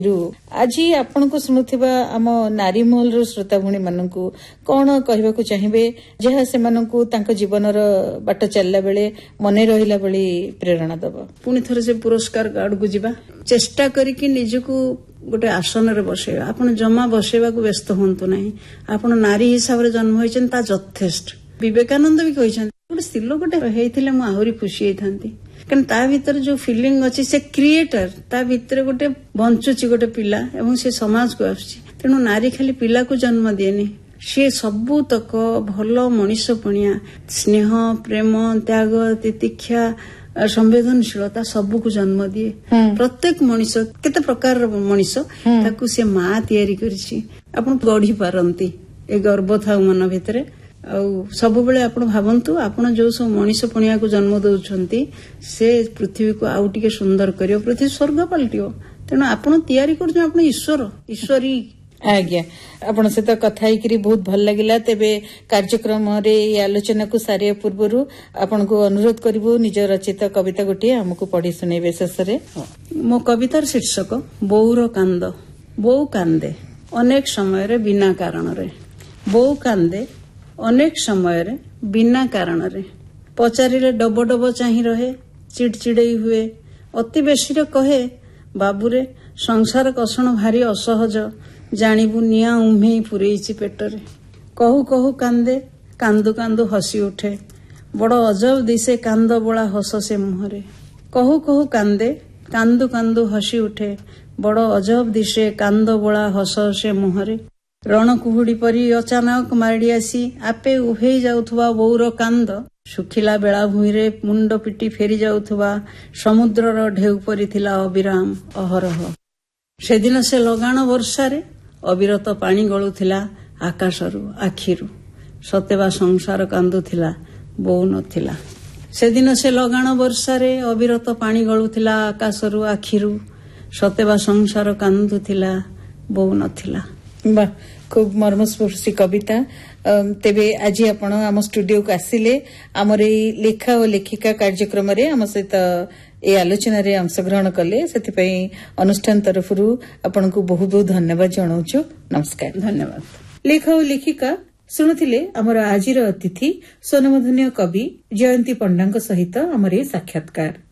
आज आपण को शुणुवा आम नारी महल श्रोता भूणी मानक कौन कहवाक चाहिए जहाँ से जीवन बाट चलला बेले मन रहा बेले प्रेरणा दब पुणी थरे से पुरस्कार कार्ड को जीवा चेष्टा करके निजको गोटे आसन रे बसेबा आपण जमा बसेबा को व्यस्त होंतु नहीं आपण नारी हिसाब रे जन्म होइछन ता यथेष्ट विवेकानंद भी कहिछन गोटे स्त्री लोकटे हेइथिले मु आहुरी खुशी हेइथांती कारण ता भीतर जो फीलिंग अछि से क्रिएटर ता भीतर गोटे बंचुची गोटे पिला एवं से समाज को आछि तेनु नारी खाली पिला को जन्म देनी सी सबू तक भल मनीषपणिया स्नेह प्रेम त्याग तितिक्षा संवेदनशीलता सबू को जन्म दिए प्रत्येक मनीष केते प्रकार मनीष ताकू से माँ तैयारी करिछि आपण गढ़ी पारंती ए गर्व था मन भितरे सब बेले आपण भावंतु आपण जो सब मनीष पणिया को जन्म दउछंती से पृथ्वी को आउ टिके सुंदर करियो पृथ्वी स्वर्ग पलटियो तेणु आपण तैयारी करछ आपण ईश्वरी आज्ञा आपण से तो कथा ही बहुत भल लगिला तेबे कार्यक्रम रे आलोचना को सारिया पूर्व आपण को अनुरोध करिवो निज रचित कविता गोटे हमको पढ़ी सुनेबे शेष रे मो कवितार शीर्षक बोउर कांद बोउ कांदे अनेक समय रे बिना कारण रे बोउ कांदे अनेक समय रे बिना कारण रे पचारिले डब डब चाही रहे चिड़चिड़ई हुए अति बेसी रे कहे बाबूरे संसार कषण भारी असहज जानिबु निया उम्हेई पुरेइछि पेटरे कहू कहू कांदे कांदू कांदू हसी उठे बड़ अजब दिसे कांद बोला हस से मुहरे कहू कहू कांदे कांदू कांदू हसी उठे बड़ अजब दिसे कांद बोला हस से मुहरे रणकुहुड़ी परी अचानक माड़ी आसी आपे उभेई जाउथुवा बोउर कांद सुखिला बेलाभूमि रे मुंड पिटी फेरी जाउथुवा समुद्रर ढेउ परी थिला अविराम अहरह सेदिन से लगाण वर्षारे अविरत पानी गलुथिला आकाशरू आखिरू सतेबा संसार कांदुथिला बोउ नथिला सेदिन से लगाण वर्षारे अविरत पानी गलुथिला आकाशरू आखिरू सतेबा संसार कांदुथिला बोउ नथिला बा खूब मर्मस्पर्शी कविता तेबे आज आपण आम स्टूडियो को आसिले आमर लेखा और लेखिका कार्यक्रम रे आम सहित ए आलोचना रे अंशग्रहण कले सेतिपई अनुष्ठान तरफरु आपण को बहुत बहुत धन्यवाद जणाउछु नमस्कार धन्यवाद लेखा और लेखिका सुनुथिले आमर आजिर अतिथि स्वनमधन्य कवि जयंती पंडा सहित आमर साक्षात्कार।